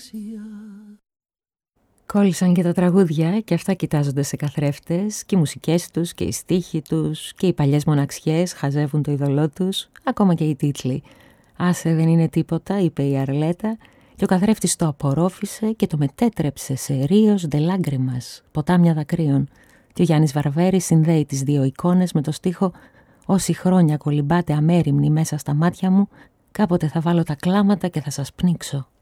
Κόλλησαν και τα τραγούδια και αυτά κοιτάζονται σε καθρέφτες και οι μουσικές τους και οι στίχοι τους και οι παλιές μοναξιές χαζεύουν το είδωλό τους, ακόμα και οι τίτλοι. «Άσε δεν είναι τίποτα», είπε η Αρλέτα και ο καθρέφτης το απορρόφησε και το μετέτρεψε σε ρίος ντε λάγκριμας, ποτάμια δακρύων. Και ο Γιάννης Βαρβέρης συνδέει τις δύο εικόνες με το στίχο «Όση χρόνια κολυμπάτε αμέριμνοι μέσα στα μάτια μου, κάποτε θα βάλω τα κλάματα και θα σας πνίξω».